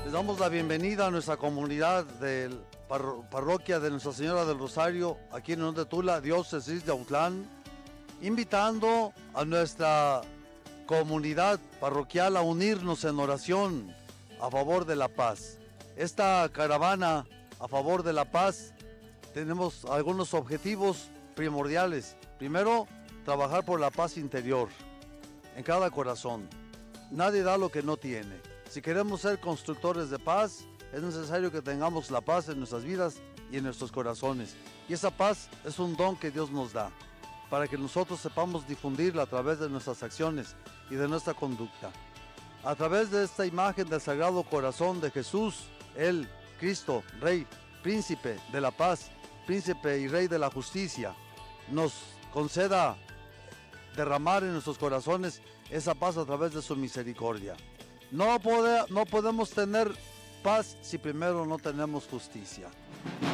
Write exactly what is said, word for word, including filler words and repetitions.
Les damos la bienvenida a nuestra comunidad de parro parroquia de Nuestra Señora del Rosario, aquí en Unión de Tula, diócesis de Autlán, invitando a nuestra comunidad parroquial a unirnos en oración a favor de la paz. Esta caravana a favor de la paz, tenemos algunos objetivos primordiales. Primero, trabajar por la paz interior en cada corazón. Nadie da lo que no tiene. Si queremos ser constructores de paz, es necesario que tengamos la paz en nuestras vidas y en nuestros corazones. Y esa paz es un don que Dios nos da, para que nosotros sepamos difundirla a través de nuestras acciones y de nuestra conducta. A través de esta imagen del Sagrado Corazón de Jesús, Él, Cristo, Rey, Príncipe de la paz, Príncipe y Rey de la justicia, nos conceda derramar en nuestros corazones esa paz a través de su misericordia. No, pode, no podemos tener paz si primero no tenemos justicia.